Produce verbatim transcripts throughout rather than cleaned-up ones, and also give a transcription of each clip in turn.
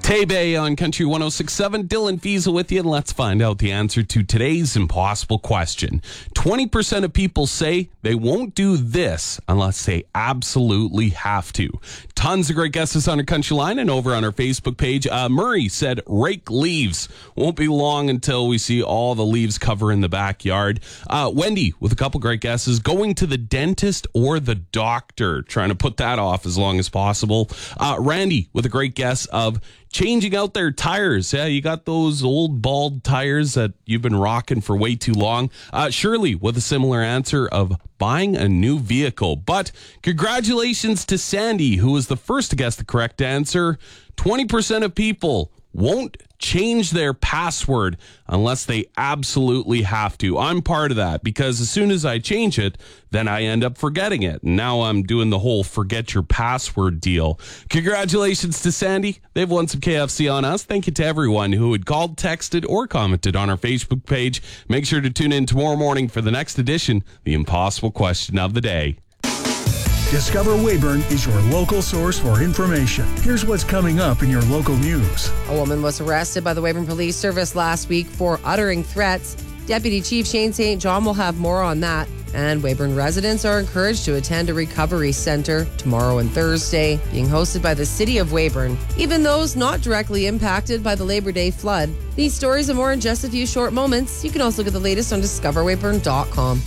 Tay-Bay on Country one oh six point seven. Dylan Fiesel with you, and let's find out the answer to today's impossible question. twenty percent of people say they won't do this unless they absolutely have to. Tons of great guesses on our Country Line and over on our Facebook page. Uh, Murray said rake leaves. Won't be long until we see all the leaves cover in the backyard. Uh, Wendy with a couple great guesses. Going to the dentist or the doctor. Trying to put that off as long as possible. Uh, Randy with a great guess of changing out their tires. Yeah, you got those old bald tires that you've been rocking for way too long. Uh, Shirley with a similar answer of buying a new vehicle. But congratulations to Sandy, who was the first to guess the correct answer. twenty percent of people won't change their password unless they absolutely have to. I'm part of that because as soon as I change it, then I end up forgetting it. Now I'm doing the whole forget your password deal. Congratulations to Sandy. They've won some K F C on us. Thank you to everyone who had called, texted, or commented on our Facebook page. Make sure to tune in tomorrow morning for the next edition, the impossible question of the day. Discover Weyburn is your local source for information. Here's what's coming up in your local news. A woman was arrested by the Weyburn Police Service last week for uttering threats. Deputy Chief Shane Saint John will have more on that. And Weyburn residents are encouraged to attend a recovery center tomorrow and Thursday, being hosted by the City of Weyburn. Even those not directly impacted by the Labor Day flood. These stories and more in just a few short moments. You can also get the latest on discover weyburn dot com.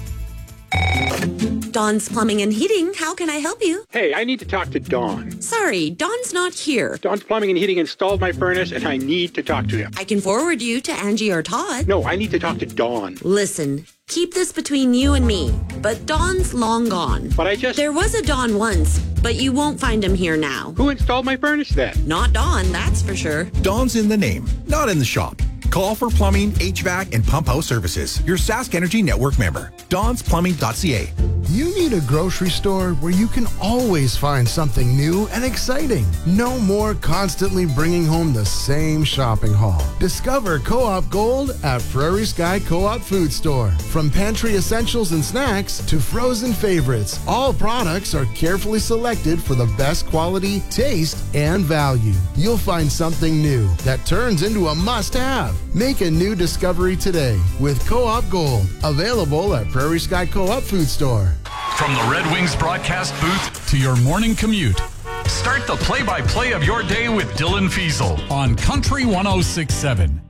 Dawn's Plumbing and Heating, how can I help you? Hey, I need to talk to Dawn. Sorry, Dawn's not here. Dawn's Plumbing and Heating installed my furnace, and I need to talk to him. I can forward you to Angie or Todd. No, I need to talk to Dawn. Listen, keep this between you and me, but Dawn's long gone. But I just... There was a Dawn once, but you won't find him here now. Who installed my furnace then? Not Dawn, that's for sure. Dawn's in the name, not in the shop. Call for plumbing, H V A C, and pump house services. Your Sask Energy Network member. dawns plumbing dot c a. You need a grocery store where you can always find something new and exciting. No more constantly bringing home the same shopping haul. Discover Co-op Gold at Prairie Sky Co-op Food Store. From pantry essentials and snacks to frozen favorites, all products are carefully selected for the best quality, taste, and value. You'll find something new that turns into a must-have. Make a new discovery today with Co-op Gold. Available at Prairie Sky Co-op Food Store. From the Red Wings broadcast booth to your morning commute, start the play-by-play of your day with Dylan Fiesel on Country one oh six point seven.